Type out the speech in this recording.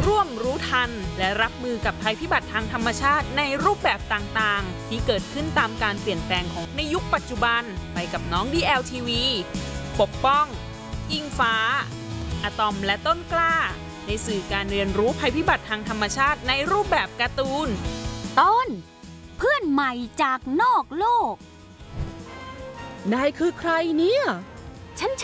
ร่วมรู้ทันและรับมือกับภัยพิบัติทางธรรมชาติในรูปแบบต่างๆที่เกิดขึ้นตามการเปลี่ยนแปลงของในยุคปัจจุบันไปกับน้อง DLTV ปกป้องอิงฟ้าอะตอมและต้นกล้าในสื่อการเรียนรู้ภัยพิบัติทางธรรมชาติในรูปแบบการ์ตูนต้นเพื่อนใหม่จากนอกโลกนายคือใครเนี่ยฉัน